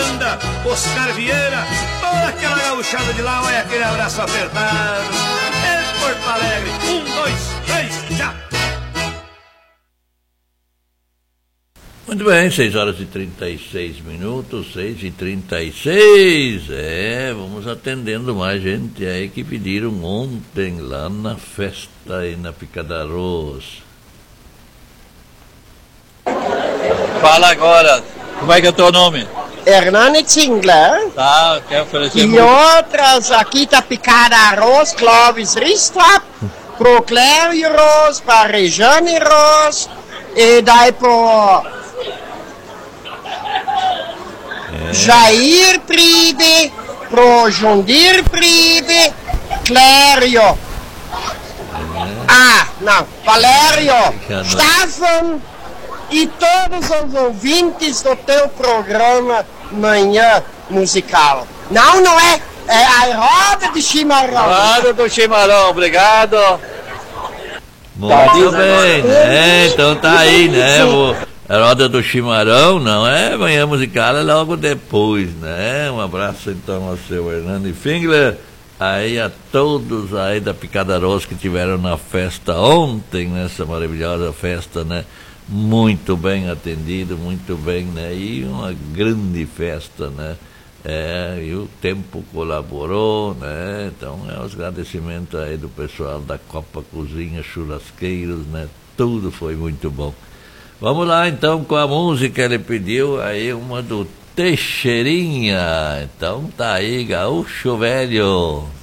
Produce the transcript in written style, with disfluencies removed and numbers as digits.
Miranda, Oscar Vieira, toda aquela gauchada de lá, olha aquele abraço apertado. É Porto Alegre, 1, 2, 3, já! Muito bem, 6 horas e 36 minutos, 6h36. Vamos atendendo mais gente aí que pediram ontem lá na festa aí na Picada Arroz. Fala agora, como é que é o teu nome? Hernani Zingler. Tá, quer oferecer E outras aqui da Picada Arroz, Clóvis Ristrap, pro Clério Ros, pra Rejane Ros, e daí pro Jair Pribe, pro Jundir Pribe, Clério. Valério, Staffan e todos os ouvintes do teu programa Manhã Musical. Não é a roda de chimarrão. Roda do chimarrão, obrigado. Muito bem, né? Então tá aí, né? A roda do chimarrão, não é? Manhã Musical é logo depois, né? Um abraço então ao seu Hernani Fingler, aí a todos aí da Picada Arroz que tiveram na festa ontem, nessa maravilhosa festa, né? Muito bem atendido, muito bem, né? E uma grande festa, né? E o tempo colaborou, né? Então os agradecimentos aí do pessoal da Copa Cozinha, churrasqueiros, né? Tudo foi muito bom. Vamos lá então com a música, ele pediu aí uma do Teixeirinha, então tá aí, Gaúcho Velho.